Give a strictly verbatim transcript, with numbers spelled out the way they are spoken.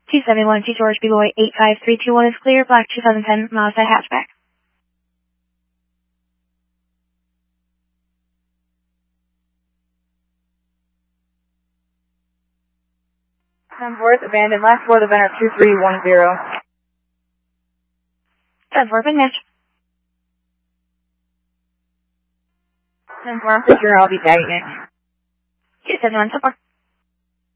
two seven one two George Beloy eight five three two one is clear. Black two thousand ten Mazda hatchback. Sunworth, abandoned. Last four of the Venner two three one zero. Sunworth and match. Sunworth, secure, I'll be tagging it. two seven one support.